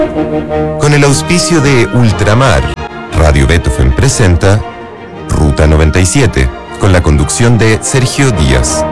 Con el auspicio de Ultramar, Radio Beethoven presenta Ruta 97, con la conducción de Sergio Díaz.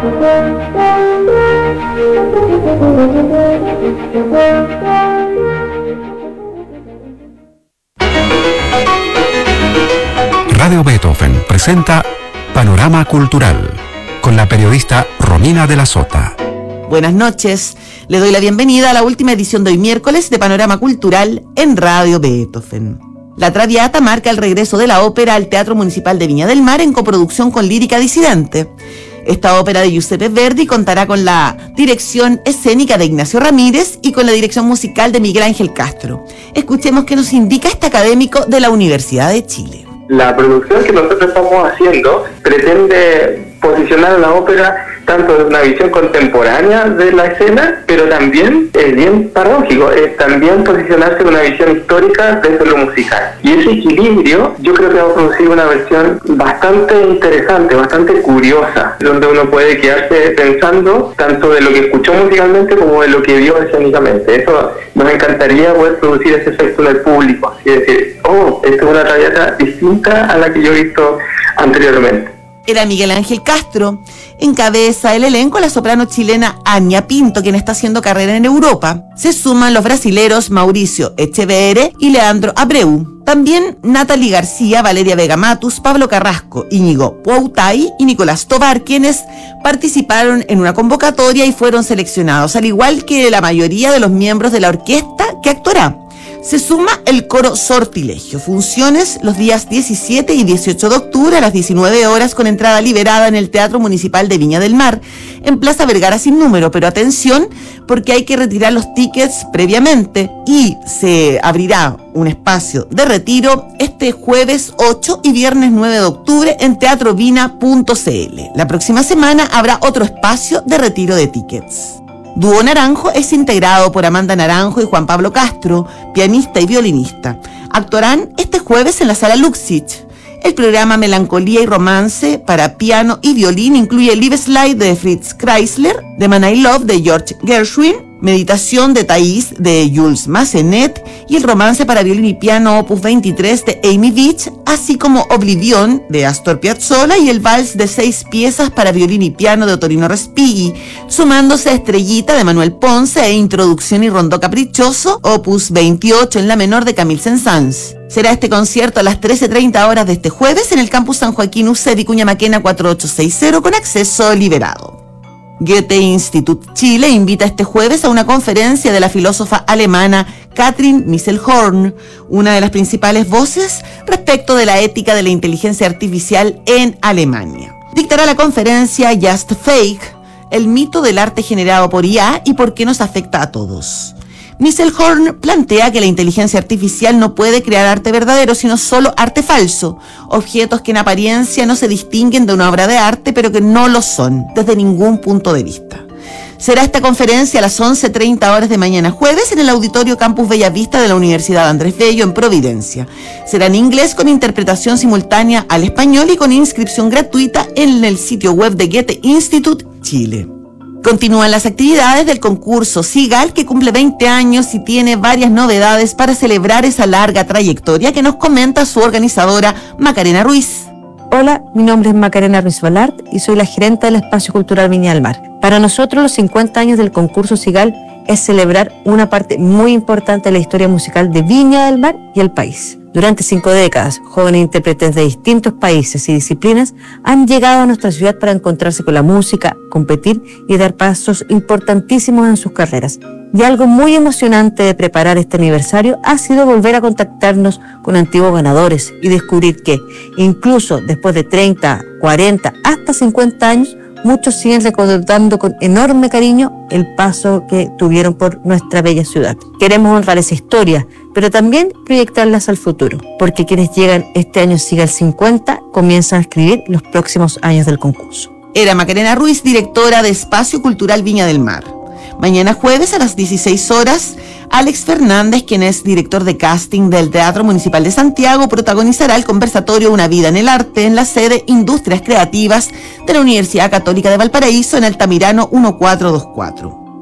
Radio Beethoven presenta Panorama Cultural, con la periodista Romina de la Sota. Buenas noches, le doy la bienvenida a la última edición de hoy miércoles de Panorama Cultural en Radio Beethoven. La Traviata marca el regreso de la ópera al Teatro Municipal de Viña del Mar en coproducción con Lírica Disidente. Esta ópera de Giuseppe Verdi contará con la dirección escénica de Ignacio Ramírez y con la dirección musical de Miguel Ángel Castro. Escuchemos qué nos indica este académico de la Universidad de Chile. La producción que nosotros estamos haciendo pretende posicionar a la ópera tanto desde una visión contemporánea de la escena, pero también es bien paradójico, es también posicionarse en una visión histórica desde lo musical. Y ese equilibrio yo creo que va a producir una versión bastante interesante, bastante curiosa, donde uno puede quedarse pensando tanto de lo que escuchó musicalmente como de lo que vio escénicamente. Eso nos encantaría poder producir ese efecto en el público, así decir, esta es una traviata distinta a la que yo he visto anteriormente. Era Miguel Ángel Castro. Encabeza el elenco la soprano chilena Ania Pinto, quien está haciendo carrera en Europa. Se suman los brasileros Mauricio Echeverre y Leandro Abreu. También Nathalie García, Valeria Vega Matus, Pablo Carrasco, Íñigo Poutai y Nicolás Tovar, quienes participaron en una convocatoria y fueron seleccionados, al igual que la mayoría de los miembros de la orquesta que actuará. Se suma el coro Sortilegio. Funciones los días 17 y 18 de octubre a las 19 horas con entrada liberada en el Teatro Municipal de Viña del Mar, en Plaza Vergara sin número, pero atención porque hay que retirar los tickets previamente y se abrirá un espacio de retiro este jueves 8 y viernes 9 de octubre en teatrovina.cl. La próxima semana habrá otro espacio de retiro de tickets. Dúo Naranjo es integrado por Amanda Naranjo y Juan Pablo Castro, pianista y violinista. Actuarán este jueves en la Sala Luxich. El programa Melancolía y Romance para piano y violín incluye Liebesleid de Fritz Kreisler, The Man I Love de George Gershwin, Meditación de Thais de Jules Massenet y el Romance para violín y piano Opus 23 de Amy Beach, así como Oblivion de Astor Piazzolla y el Vals de 6 piezas para violín y piano de Otorino Respighi, sumándose a Estrellita de Manuel Ponce e Introducción y Rondó Caprichoso, Opus 28 en la menor de Camille Saint-Saëns. Será este concierto a las 13:30 horas de este jueves en el Campus San Joaquín UC Vicuña Maquena 4860 con acceso liberado. Goethe Institut Chile invita este jueves a una conferencia de la filósofa alemana Katrin Misselhorn, una de las principales voces respecto de la ética de la inteligencia artificial en Alemania. Dictará la conferencia Just Fake, el mito del arte generado por IA y por qué nos afecta a todos. Misselhorn plantea que la inteligencia artificial no puede crear arte verdadero, sino solo arte falso, objetos que en apariencia no se distinguen de una obra de arte, pero que no lo son, desde ningún punto de vista. Será esta conferencia a las 11:30 horas de mañana jueves en el Auditorio Campus Bellavista de la Universidad Andrés Bello en Providencia. Será en inglés con interpretación simultánea al español y con inscripción gratuita en el sitio web de Goethe Institut Chile. Continúan las actividades del concurso Sigal, que cumple 20 años y tiene varias novedades para celebrar esa larga trayectoria que nos comenta su organizadora Macarena Ruiz. Hola, mi nombre es Macarena Ruiz Balart y soy la gerente del Espacio Cultural Viña del Mar. Para nosotros los 50 años del concurso Sigal es celebrar una parte muy importante de la historia musical de Viña del Mar y el país. Durante 5 décadas, jóvenes intérpretes de distintos países y disciplinas han llegado a nuestra ciudad para encontrarse con la música, competir y dar pasos importantísimos en sus carreras. Y algo muy emocionante de preparar este aniversario ha sido volver a contactarnos con antiguos ganadores y descubrir que, incluso después de 30, 40, hasta 50 años, muchos siguen recordando con enorme cariño el paso que tuvieron por nuestra bella ciudad. Queremos honrar esa historia, pero también proyectarlas al futuro, porque quienes llegan este año Sigal 50 comienzan a escribir los próximos años del concurso. Era Macarena Ruiz, directora de Espacio Cultural Viña del Mar. Mañana jueves a las 16 horas, Alex Fernández, quien es director de casting del Teatro Municipal de Santiago, protagonizará el conversatorio Una vida en el arte en la sede Industrias Creativas de la Universidad Católica de Valparaíso en Altamirano 1424.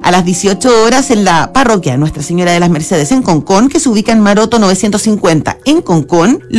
a las 18 horas en la parroquia Nuestra Señora de las Mercedes en Concón, que se ubica en Maroto 950. En Concón,